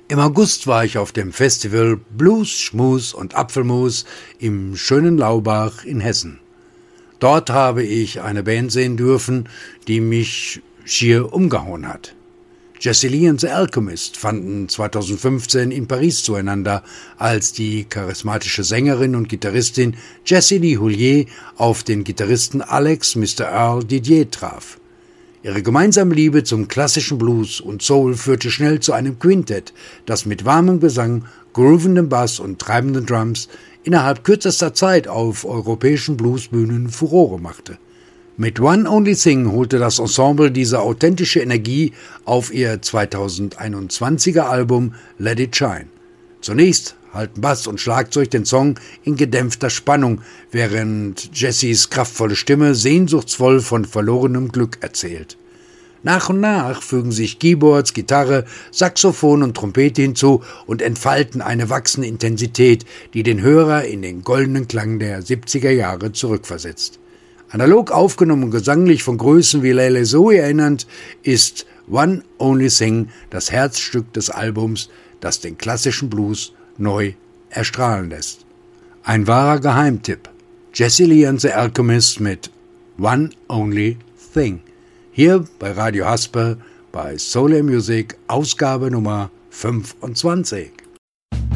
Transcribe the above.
Im August war ich auf dem Festival Blues, Schmus und Apfelmus im schönen Laubach in Hessen. Dort habe ich eine Band sehen dürfen, die mich schier umgehauen hat. Jesse Lee and the Alchemist fanden 2015 in Paris zueinander, als die charismatische Sängerin und Gitarristin Jessie Lee Houllier auf den Gitarristen Alex Mr. Earl Didier traf. Ihre gemeinsame Liebe zum klassischen Blues und Soul führte schnell zu einem Quintett, das mit warmem Gesang, groovendem Bass und treibenden Drums innerhalb kürzester Zeit auf europäischen Bluesbühnen Furore machte. Mit One Only Thing holte das Ensemble diese authentische Energie auf ihr 2021er Album Let It Shine. Zunächst halten Bass und Schlagzeug den Song in gedämpfter Spannung, während Jessies kraftvolle Stimme sehnsuchtsvoll von verlorenem Glück erzählt. Nach und nach fügen sich Keyboards, Gitarre, Saxophon und Trompete hinzu und entfalten eine wachsende Intensität, die den Hörer in den goldenen Klang der 70er Jahre zurückversetzt. Analog aufgenommen und gesanglich von Größen wie Leila Zoe erinnernd, ist One Only Thing das Herzstück des Albums, das den klassischen Blues neu erstrahlen lässt. Ein wahrer Geheimtipp. Jesse Lee and the Alchemist mit One Only Thing. Hier bei Radio Hasper bei Solar Music, Ausgabe Nummer 25.